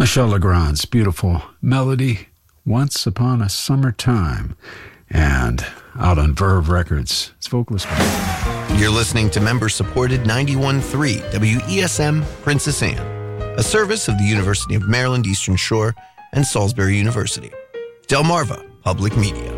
Michel Legrand's beautiful melody, Once Upon a Summer Time, and out on Verve Records. It's vocalist. You're listening to member-supported 91.3 WESM Princess Anne, a service of the University of Maryland Eastern Shore and Salisbury University. Delmarva Public Media.